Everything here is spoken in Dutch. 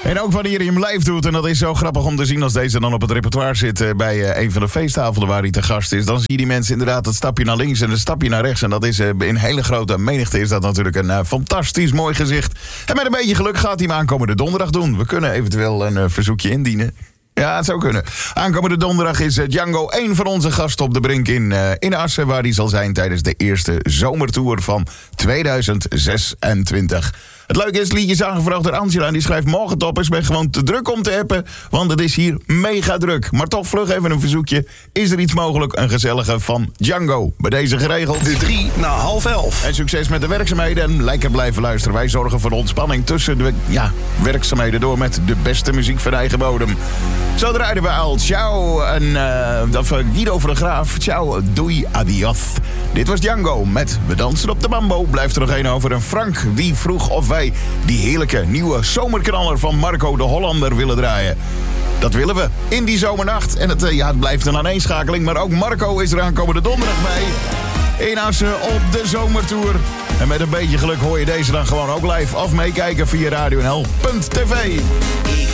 En ook wanneer hij hem live doet, en dat is zo grappig om te zien als deze dan op het repertoire zit bij een van de feesttafelen waar hij te gast is. Dan zie je die mensen inderdaad het stapje naar links en het stapje naar rechts. En dat is in hele grote menigte is dat natuurlijk een fantastisch mooi gezicht. En met een beetje geluk gaat hij hem aankomende donderdag doen. We kunnen eventueel een verzoekje indienen. Ja, het zou kunnen. Aankomende donderdag is Django één van onze gasten op de Brink in Assen, waar hij zal zijn tijdens de eerste zomertour van 2026. Het leuke is, het liedje is aangevraagd door Angela en die schrijft: morgen top, is ben gewoon te druk om te appen, want het is hier mega druk. Maar toch vlug even een verzoekje. Is er iets mogelijk? Een gezellige van Django. Bij deze geregeld. De 3 na half 11. En succes met de werkzaamheden en lekker blijven luisteren. Wij zorgen voor ontspanning tussen de werkzaamheden door met de beste muziek van eigen bodem. Zo draaiden we al Ciao en Guido van der Graaf. Ciao, doei, adios. Dit was Django met We dansen op de bambo. Blijft er nog één over. En Frank die vroeg of wij die heerlijke nieuwe zomerknaller van Marco de Hollander willen draaien. Dat willen we in die zomernacht. En het blijft een aaneenschakeling. Maar ook Marco is er aankomende donderdag bij. In Assen op de zomertour. En met een beetje geluk hoor je deze dan gewoon ook live of meekijken via radionl.tv.